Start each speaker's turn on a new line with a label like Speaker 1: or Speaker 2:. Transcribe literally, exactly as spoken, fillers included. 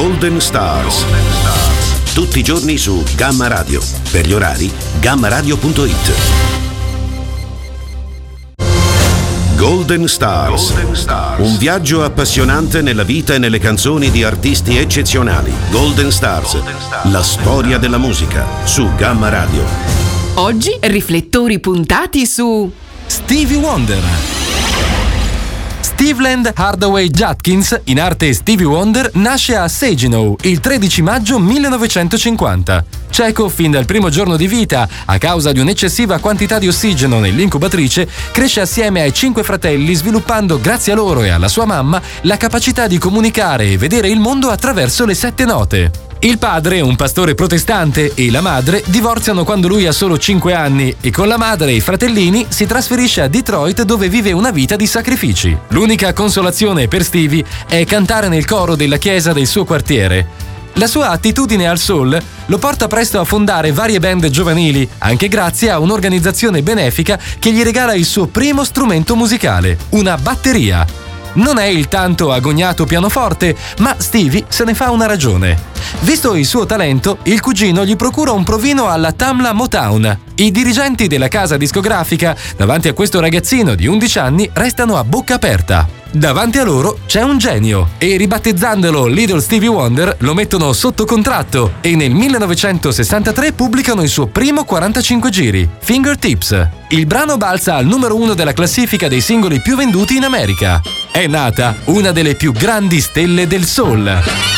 Speaker 1: Golden Stars. Tutti i giorni su Gamma Radio. Per gli orari, gamma radio punto it. Golden Stars. Golden Stars. Un viaggio appassionante nella vita e nelle canzoni di artisti eccezionali. Golden Stars. Golden Stars. La storia della musica su Gamma Radio.
Speaker 2: Oggi riflettori puntati su
Speaker 3: Stevie Wonder. Cleveland Hardaway Judkins, in arte Stevie Wonder, nasce a Saginaw il tredici maggio millenovecentocinquanta. Cieco fin dal primo giorno di vita, a causa di un'eccessiva quantità di ossigeno nell'incubatrice, cresce assieme ai cinque fratelli, sviluppando, grazie a loro e alla sua mamma, la capacità di comunicare e vedere il mondo attraverso le sette note. Il padre, un pastore protestante, e la madre divorziano quando lui ha solo cinque anni e con la madre e i fratellini si trasferisce a Detroit, dove vive una vita di sacrifici. L'unica consolazione per Stevie è cantare nel coro della chiesa del suo quartiere. La sua attitudine al soul lo porta presto a fondare varie band giovanili, anche grazie a un'organizzazione benefica che gli regala il suo primo strumento musicale, una batteria. Non è il tanto agognato pianoforte, ma Stevie se ne fa una ragione. Visto il suo talento, il cugino gli procura un provino alla Tamla Motown. I dirigenti della casa discografica, davanti a questo ragazzino di undici anni, restano a bocca aperta. Davanti a loro c'è un genio e, ribattezzandolo Little Stevie Wonder, lo mettono sotto contratto e nel millenovecentosessantatré pubblicano il suo primo quarantacinque giri, Fingertips. Il brano balza al numero uno della classifica dei singoli più venduti in America. È nata una delle più grandi stelle del soul.